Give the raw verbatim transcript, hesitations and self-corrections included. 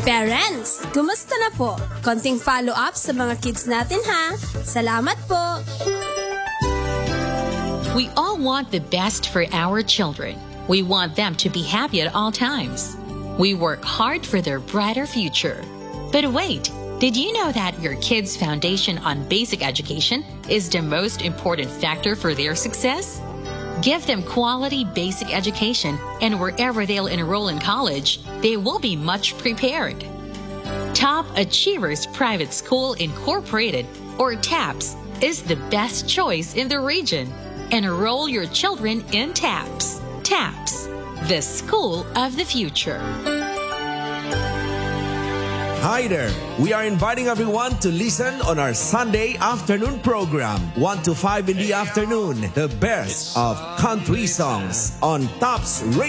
Parents, kumusta na po? Konting follow-up sa mga kids natin ha. Salamat po. We all want the best for our children. We want them to be happy at all times. We work hard for their brighter future. But wait, did you know that your kids' foundation on basic education is the most important factor for their success? Give them quality basic education, and wherever they'll enroll in college, they will be much prepared. Top Achievers Private School Incorporated, or TAPS, is the best choice in the region. Enroll your children in TAPS. TAPS, the school of the future. Hi there! We are inviting everyone to listen on our Sunday afternoon program, one to five in the afternoon, the best of country songs on TAPS Radio.